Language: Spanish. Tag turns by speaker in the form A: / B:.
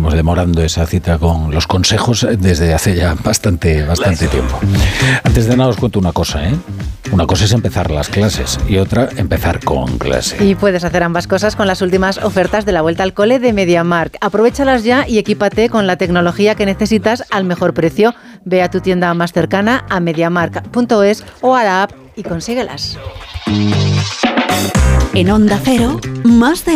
A: llevamos demorando esa cita con los consejos desde hace ya bastante tiempo. Antes de nada os cuento una cosa, ¿eh? Una cosa es empezar las clases y otra empezar con clase.
B: Y puedes hacer ambas cosas con las últimas ofertas de la vuelta al cole de MediaMarkt. Aprovéchalas ya y equípate con la tecnología que necesitas al mejor precio. Ve a tu tienda más cercana, a mediamarkt.es o a la app y consíguelas.
C: En Onda Cero, más de